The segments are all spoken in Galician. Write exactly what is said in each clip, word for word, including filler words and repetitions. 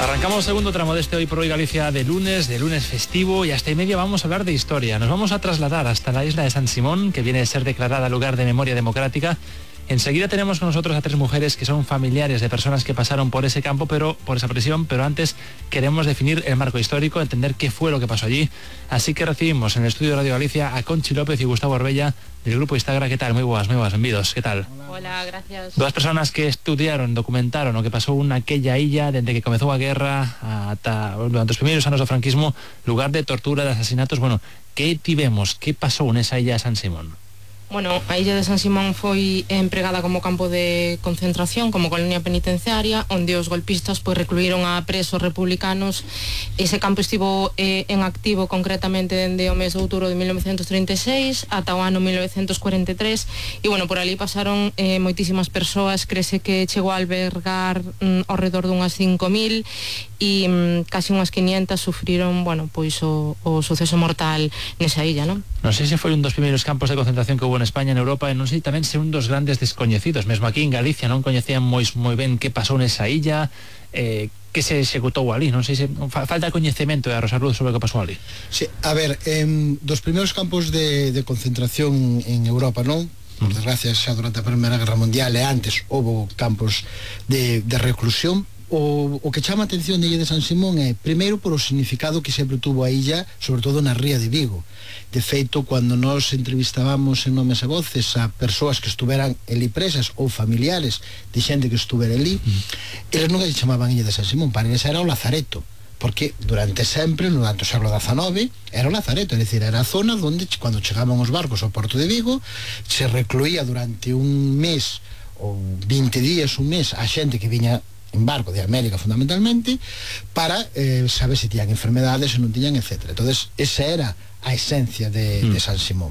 Arrancamos el segundo tramo de este Hoy por Hoy Galicia de lunes, de lunes festivo, y hasta y media vamos a hablar de historia. Nos vamos a trasladar hasta la isla de San Simón, que viene a ser declarada lugar de memoria democrática. Enseguida tenemos con nosotros a tres mujeres que son familiares de personas que pasaron por ese campo, pero por esa prisión, pero antes queremos definir el marco histórico, entender qué fue lo que pasó allí. Así que recibimos en el estudio de Radio Galicia a Conchi López y Gustavo Orbella del grupo Instagram. ¿Qué tal? Muy buenas, muy buenas, benvidos. ¿Qué tal? Hola, gracias. Dos personas que estudiaron, documentaron o que pasó en aquella illa desde que comenzó a guerra hasta durante los primeros años del franquismo, lugar de tortura, de asesinatos. Bueno, ¿qué tivemos? ¿Qué pasó en esa illa de San Simón? Bueno, a illa de San Simón foi empregada como campo de concentración, como colonia penitenciaria, onde os golpistas pois recluíron a presos republicanos. Ese campo estivo eh, en activo concretamente dende o mes de outubro de mil novecentos trinta e seis ata o ano mil novecentos cuarenta e tres, e bueno, por ali pasaron eh, moitísimas persoas. Crese que chegou a albergar mm, ao redor dunhas cinco mil e mm, casi unhas quinientas sufriron, bueno, pois o, o suceso mortal nesa illa, non? Non sei se foi un dos primeiros campos de concentración que hubo en España, en Europa, e non sei tamén se un dos grandes descoñecidos. Mesmo aquí en Galicia non coñecían moi, moi ben que pasou nesa illa, eh, que se executou ali. Non sei se fa, falta coñecemento e a arroxar luz sobre o que pasou ali. Sí, a ver, eh, dos primeiros campos de, de concentración en Europa, non? Por desgracia, xa durante a Primeira Guerra Mundial e antes houve campos de, de reclusión. O, o que chama a atención de Illa de San Simón é, primeiro, por o significado que sempre tuvo a illa, sobre todo na ría de Vigo. De feito, cando nos entrevistábamos en Nomes e Voces a persoas que estuveran ali presas ou familiares de xente que estuvera ali, mm. eles nunca lle chamaban Illa de San Simón, para eles era o Lazareto, porque durante sempre, durante o século dezanove, era o Lazareto, é dicir, era a zona onde, cando chegaban os barcos ao porto de Vigo, se recluía durante un mes ou vinte días, un mes, a xente que viña en barco de América fundamentalmente, para eh, saber se tiñan enfermedades, se non tiñan, etcétera. Entonces, esa era a esencia de, mm. de San Simón.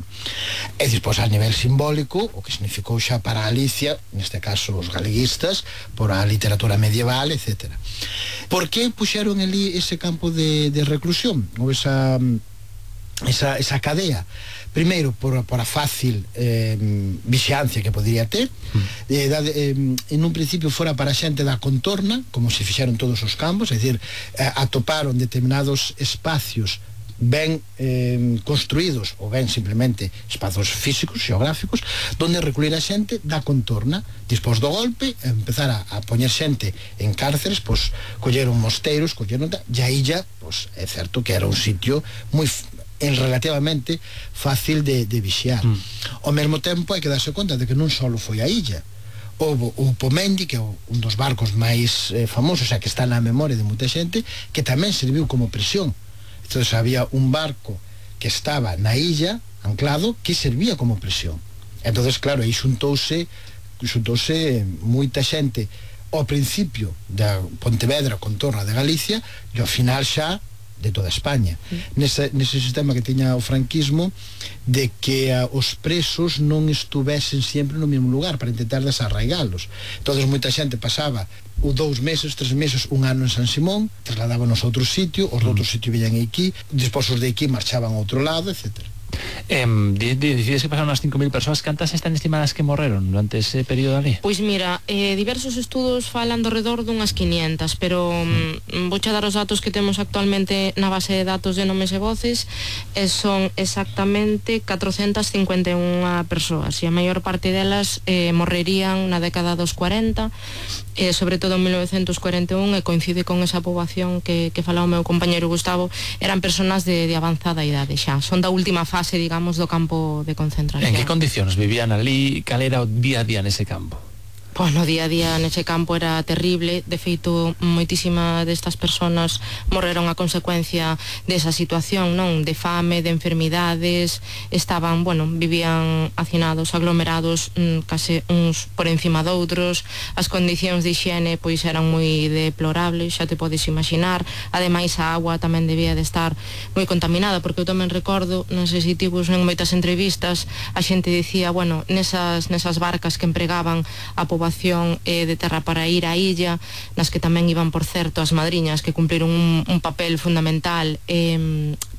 E despois, a nivel simbólico, o que significou xa para Galicia, neste caso os galeguistas, por a literatura medieval, etcétera. Por que puxeron ali ese campo de, de reclusión, ou esa, esa, esa cadea? Primeiro, por, por a fácil eh, vixiancia que podría ter. mm. eh, da, eh, en un principio fora para a xente da contorna, como se fixeron todos os campos, é dicir, eh, atoparon determinados espacios ben eh, construídos ou ben simplemente espazos físicos, xeográficos, donde recluir a xente da contorna. Despois do golpe, empezar a, a poñer xente en cárceres, pois colleron mosteiros, colleron, e a illa, pois é certo que era un sitio moi en relativamente fácil de, de vixiar. Mm. Ao mesmo tempo hai que darse conta de que non só foi a illa. Houve o Pomendi, que é un dos barcos máis eh, famosos, xa que está na memoria de moita xente, que tamén serviu como prisión. Entón había un barco que estaba na illa, anclado, que servía como prisión. Entón, claro, aí xuntouse xuntouse moita xente ao principio da Pontevedra, contorna de Galicia, e ao final xa de toda España. Mm. Nese, nese sistema que tiña o franquismo, de que uh, os presos non estuvesen sempre no mesmo lugar para intentar desarraigalos. Entón moita xente pasaba o dous meses, tres meses, un ano en San Simón, trasladábanos a outro sitio, os mm. de outro sitio veñan aquí, despois os de aquí marchaban a outro lado, etcétera. Eh, Decides que pasaron unas cinco mil persoas. Cantas están estimadas que morreron durante ese período ali? Pois mira, eh, diversos estudos falan do redor dunhas quinientas, pero mm. vouche dar os datos que temos actualmente na base de datos de Nomes e Voces, e son exactamente catrocentas cincuenta e unha persoas, e a maior parte delas eh, morrerían na década dos cuarenta, eh, sobre todo en mil novecentos cuarenta e un, e coincide con esa poboación que, que falaba o meu compañeiro Gustavo. Eran personas de, de avanzada idade xa, son da última fase, digamos, do campo de concentración. En que condicións vivían ali? Cal era o día a día nese campo? Pois no día a día nese campo era terrible. De feito, moitísimas destas persoas morreron a consecuencia desa situación, non? De fame, de enfermidades, estaban, bueno, vivían hacinados, aglomerados, mmm, case uns por encima doutros. As condicións de higiene pois eran moi deplorables, xa te podes imaginar. Ademais, a agua tamén debía de estar moi contaminada, porque eu tamén recordo, non sei se tivos en moitas entrevistas, a xente dicía, bueno, nesas, nesas barcas que empregaban a poboación eh, de terra para ir á illa, nas que tamén iban, por certo, as madriñas, que cumpliron un, un papel fundamental eh,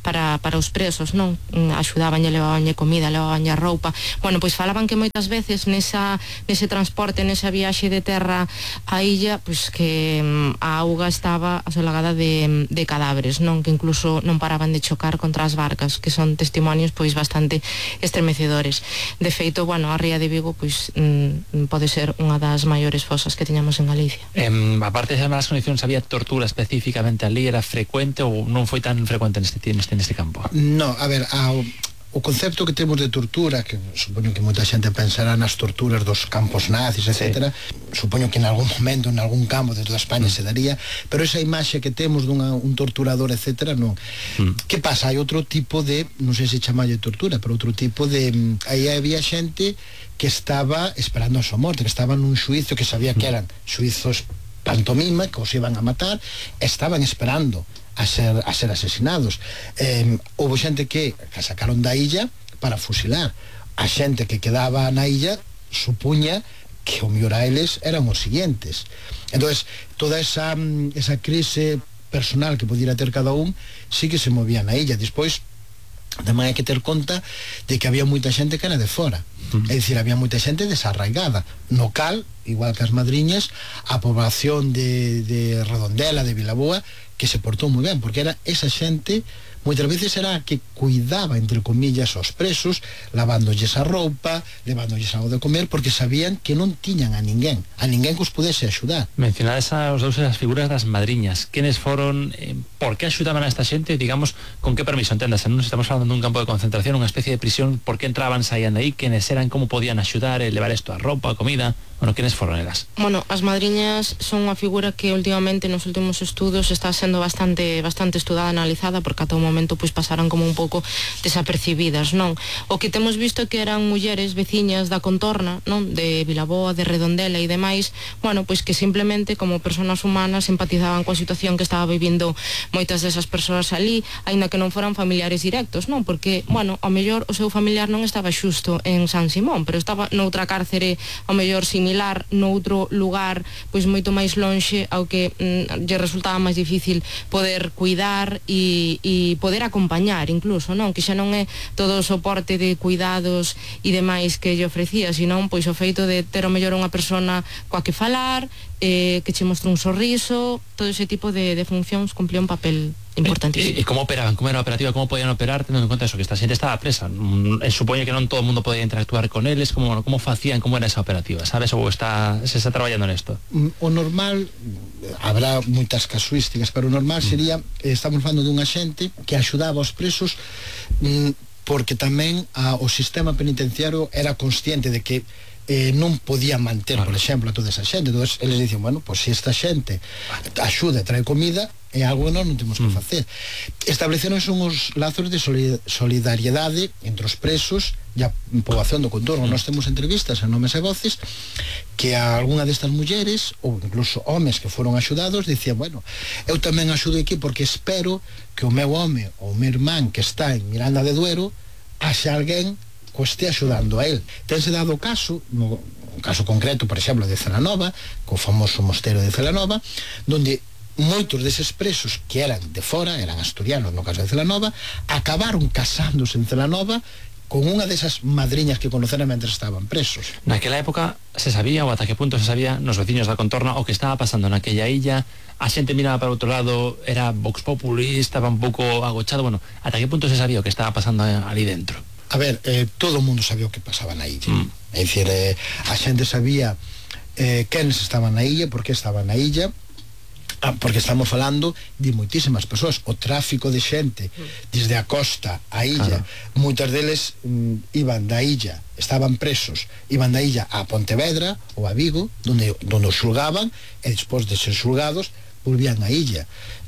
para, para os presos, non? Axudabanlle, levabanlle comida, levabanlle roupa. Bueno, pois falaban que moitas veces nesa, nese transporte, nesa viaxe de terra á illa, pois que a auga estaba asolagada de, de cadáveres, non? Que incluso non paraban de chocar contra as barcas, que son testimonios pois bastante estremecedores. De feito, bueno, a ría de Vigo pois mm, pode ser unha das maiores fosas que teñamos en Galicia. Eh, aparte de as condicións, había tortura específicamente ali, era frecuente ou non foi tan frecuente neste, neste, neste campo? No, a ver, a, o concepto que temos de tortura, que supoño que moita xente pensará nas torturas dos campos nazis, etcétera, sí. Supoño que en algún momento, en algún campo de toda España mm. se daría, pero esa imaxe que temos dun un torturador, etcétera, non. Mm. Que pasa? Hai outro tipo de, non sei se chamalle tortura, pero outro tipo de, aí había xente que estaba esperando a súa morte, que estaba nun xuizo, que sabía que eran xuizos pantomima, que os iban a matar, estaban esperando a ser, a ser asesinados. Eh, houve xente que, que sacaron da illa para fusilar. A xente que quedaba na illa supuña que o mellor a eles eran os siguientes. Entonces, toda esa, esa crise personal que pudiera ter cada un sí que se movía na illa. Despois, tamén hai que ter conta de que había moita xente que era de fora. Uh-huh. É dicir, había moita xente desarraigada. No cal, igual que as madriñas, a población de, de Redondela, de Vilaboa, que se portou moi ben, porque era esa xente, moitas veces era a que cuidaba, entre comillas, aos presos, lavándolles a roupa, levándolles algo de comer, porque sabían que non tiñan a ninguén, a ninguén que os pudese axudar. Mencionades a os dous as figuras das madriñas. Quenes foron, eh, por que axudaban a esta xente, digamos, con que permiso, enténdase, non estamos falando dun campo de concentración, unha especie de prisión, por que entraban, saían de aí, quenes eran, como podían axudar, eh, levar isto a roupa, a comida. Bueno, quenes foron elas? Bueno, as madriñas son unha figura que últimamente nos últimos estudos está sendo bastante bastante estudada, analizada, porque ata o momento pois pasaran como un pouco desapercibidas, non? O que temos visto é que eran mulleres veciñas da contorna, non? De Vilaboa, de Redondela e demais, bueno, pois que simplemente como persoas humanas empatizaban coa situación que estaba vivindo moitas desas persoas ali, aínda que non foran familiares directos, non? Porque, bueno, ao mellor o seu familiar non estaba xusto en San Simón, pero estaba noutra cárcere ao mellor similar, noutro lugar pois moito máis lonxe ao que mm, lle resultaba máis difícil poder cuidar e, e poder acompañar incluso, non? Que xa non é todo o soporte de cuidados e demais que lle ofrecía, senón pois o feito de ter ao mellor unha persona coa que falar, eh, que che mostre un sorriso, todo ese tipo de, de funcións cumplía un papel importantísimo. E, e como operaban? Como era a operativa? Como podían operar tendo en conta eso, que esta xente estaba presa? E supoño que non todo o mundo podía interactuar con eles. Como, como facían? Como era esa operativa? Sabes? Ou está, se está traballando nesto? O normal, habrá moitas casuísticas, pero o normal sería, eh, estamos falando dunha xente que axudaba aos presos, mm, porque tamén a, o sistema penitenciario era consciente de que Eh, non podía manter, claro, por exemplo, a toda esa xente. Entón, eles dicen, bueno, pois pues, se esta xente axuda e trae comida, é algo que nós non temos que facer. Mm. Estableceronse uns lazos de solidariedade entre os presos e a poboación do contorno. Mm. Nós temos entrevistas a Nomes e Voces que a algunha destas mulleres, ou incluso homes que foron axudados, dicían, bueno, eu tamén axudo aquí porque espero que o meu home ou o meu irmán que está en Miranda de Duero haxa alguén que este axudando a él. Tense dado o caso, no un caso concreto, por exemplo, de Celanova, co famoso mosteiro de Celanova, donde moitos deses presos que eran de fora, eran asturianos no caso de Celanova, acabaron casándose en Celanova con unha desas madriñas que conoceran mentre estaban presos. Naquela época se sabía, ou ata que punto se sabía, nos veciños da contorna, o que estaba pasando naquella illa? A xente miraba para outro lado, era vox populi, estaba un pouco agochado, bueno, ata que punto se sabía o que estaba pasando ali dentro? A ver, eh, todo o mundo sabía o que pasaba na illa. Mm. É dicir, eh, a xente sabía eh, quenes estaban na illa, por que estaban na illa, ah, porque estamos falando de moitísimas persoas. O tráfico de xente desde a costa á illa, claro, moitas deles mm, iban da illa, estaban presos, iban da illa a Pontevedra ou a Vigo, donde, donde os xulgaban, e despois de ser xulgados volvían á illa.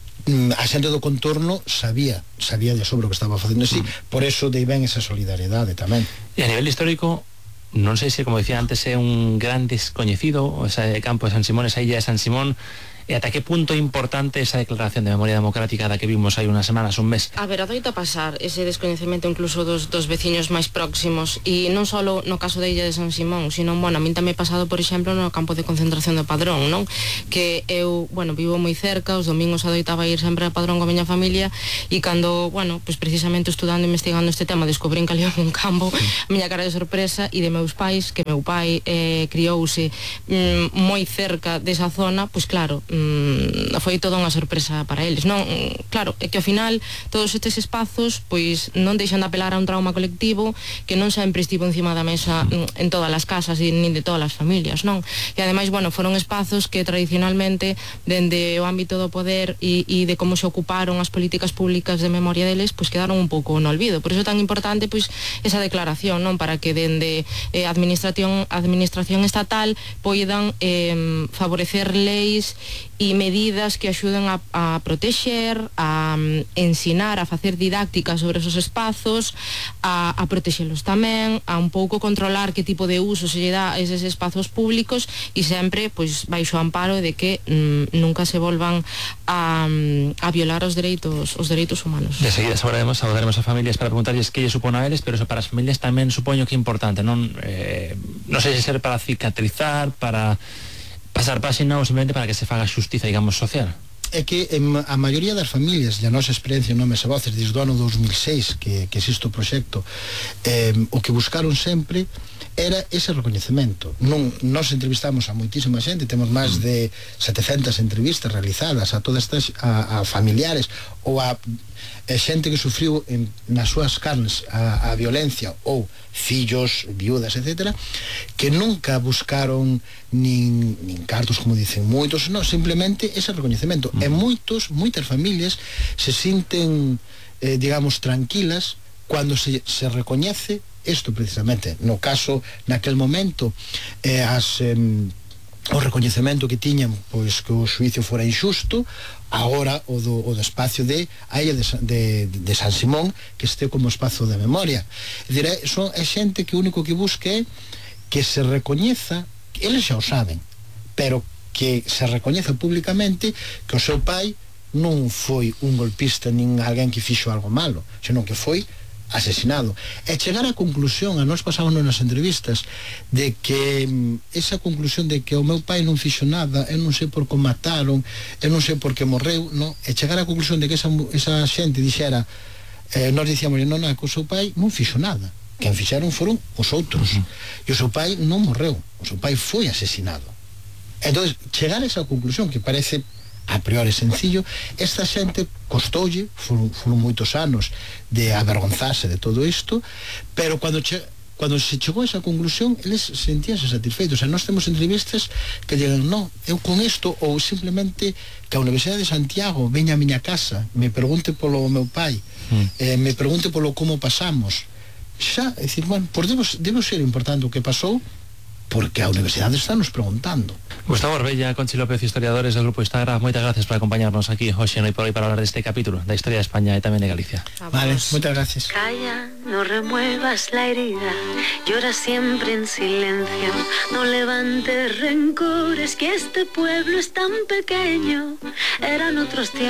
A xente do contorno sabía sabía de sobre o que estaba facendo así, mm. por eso dei ben esa solidariedade tamén. E a nivel histórico, non sei se, como decía antes, é un gran descoñecido ese campo de San Simón, esa illa de San Simón. E ata que punto é importante esa declaración de memoria democrática da que vimos hai unas semanas, un mes? A ver, adoita pasar ese descoñecemento incluso dos, dos veciños máis próximos, e non só no caso da illa de San Simón, sino, bueno, a min tamén pasado, por exemplo, no campo de concentración do Padrón, non? Que eu, bueno, vivo moi cerca, os domingos adoitaba ir sempre a Padrón coa miña familia, e cando, bueno, pues precisamente estudando e investigando este tema, descubrín que ali había un campo, a miña cara de sorpresa, e de meus pais, que meu pai eh, criouse mm, moi cerca desa zona, pois claro, mm, foi toda unha sorpresa para eles, non? Claro, é que ao final todos estes espazos pois non deixan de apelar a un trauma colectivo que non sempre estivo encima da mesa mm, en todas as casas e nin de todas as familias, non? E ademais, bueno, foron espazos que tradicionalmente dende o ámbito do poder e, e de como se ocuparon as políticas públicas de memoria deles, pois quedaron un pouco no olvido. Por iso é tan importante pois esa declaración, non? Para que dende eh, a administración, a administración estatal poidan eh, favorecer leis e medidas que axuden a, a protexer, a um, ensinar, a facer didáctica sobre esos espazos, a, a protexelos tamén, a un pouco controlar que tipo de uso se lle dá a eses espazos públicos e sempre pois baixo o amparo de que mm, nunca se volvan a, a violar os dereitos os dereitos humanos. De seguida saboraremos, sabordaremos a familias para preguntarles que lle supón a eles, pero eso para as familias tamén supoño que é importante, non? Eh, non sei se ser para cicatrizar, para pasar páxina ou simplemente para que se faga xustiza, digamos, social. É que en, a maioría das familias, e a nosa experiencia en Nomes e Voces desde o ano dos mil seis que, que existe o proxecto, eh, o que buscaron sempre era ese recoñecemento. Non, nos entrevistamos a moitísima xente, temos máis de setecentas entrevistas realizadas a todas estas, a, a familiares ou a, a xente que sufriu en, nas súas carnes a, a violencia, ou fillos, viudas, etcétera, que nunca buscaron nin, nin cartos, como dicen moitos, non, simplemente ese recoñecemento. Mm. E moitos, moitas familias se sinten, eh, digamos, tranquilas cando se, se recoñece isto precisamente. No caso, naquel momento, eh, as, eh, o recoñecemento que tiñan, pois que o xuicio fora injusto, agora o do, o do espacio de a illa de, de, de San Simón, que este como espazo de memoria. É dicir, é, son, é xente que o único que busca é que se recoñeza, que eles xa o saben, pero que se recoñeza públicamente que o seu pai non foi un golpista nin alguén que fixo algo malo, senón que foi asesinado. E chegar á conclusión, a nós pasámonos nas entrevistas, de que esa conclusión de que o meu pai non fixo nada, eu non sei por que mataron, eu non sei por que morreu, non? E chegar á conclusión de que esa, esa xente dixera, eh, nós dicíamos, non, non, que o seu pai non fixo nada, quen fixeron foron os outros, uh -huh. e o seu pai non morreu, o seu pai foi asesinado. Entón, chegar a esa conclusión que parece a priori sencillo, esta xente costoulle, foron, foron moitos anos de avergonzarse de todo isto, pero cando, che, cando se chegou a esa conclusión, eles sentíanse satisfeitos. E nós temos entrevistas que digan, non, eu con isto, ou simplemente que a Universidade de Santiago veña a miña casa, me pregunte polo meu pai, mm. eh, me pregunte polo como pasamos, xa, é dicir, bueno, por debo, debo ser importante o que pasou, porque a Universidade está nos preguntando. Gustavo Orbella, Conchi López, historiadores del Grupo Instagram, moitas gracias por acompañarnos aquí hoxe no Por Hoy para hablar deste capítulo da historia de España e tamén de Galicia. Vale, moitas gracias. Calla, no remuevas la herida, llora siempre en silencio, no levantes rencores, que este pueblo es tan pequeño, eran otros tiempos.